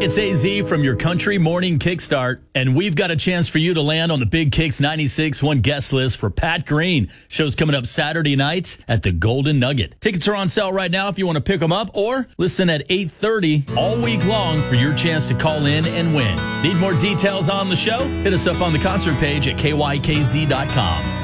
It's AZ from your Country Morning Kickstart, and we've got a chance for you to land on the Big Kicks 96.1 guest list for Pat Green. Show's coming up Saturday night at the Golden Nugget. Tickets are on sale right now if you want to pick them up, or listen at 8:30 all week long for your chance to call in and win. Need more details on the show? Hit us up on the concert page at kykz.com.